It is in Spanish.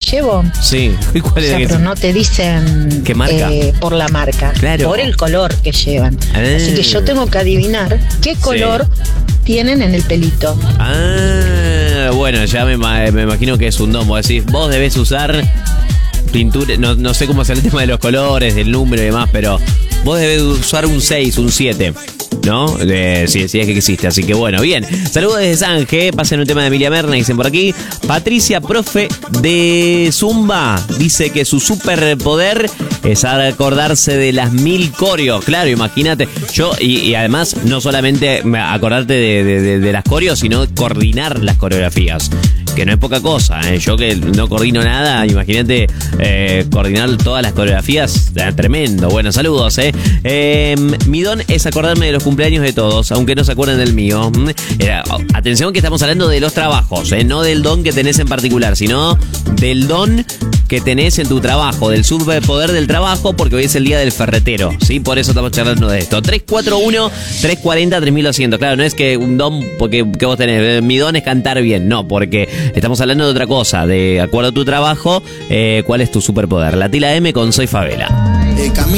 llevo. Sí. ¿Cuál es? Pero no te dicen ¿qué marca? Por la marca, claro, por el color que llevan. Así que yo tengo que adivinar qué color tienen en el pelito. Bueno, ya me imagino que es un domo. Decís, vos debés usar pintura, no sé cómo es el tema de los colores, del número y demás, pero vos debés usar un 6, un 7. ¿No? Si es que existe, así que bueno, bien. Saludos desde Sanje, pasen un tema de Emilia Merna, dicen por aquí. Patricia, profe de Zumba, dice que su superpoder es acordarse de las 1000 coreos. Claro, imagínate. Yo, y además, no solamente acordarte de las coreos, sino coordinar las coreografías. Que no es poca cosa, ¿eh? Yo que no coordino nada, imagínate coordinar todas las coreografías, tremendo. Bueno, saludos, mi don es acordarme de los cumpleaños de todos, aunque no se acuerden del mío. Atención que estamos hablando de los trabajos, no del don que tenés en particular, sino del don que tenés en tu trabajo, del superpoder del trabajo, porque hoy es el día del ferretero, ¿sí? Por eso estamos charlando de esto. 341-340-3200. Claro, no es que un don porque que vos tenés, mi don es cantar bien, no, porque estamos hablando de otra cosa, de acuerdo a tu trabajo, cuál es tu superpoder. La Tila M con Soy Favela.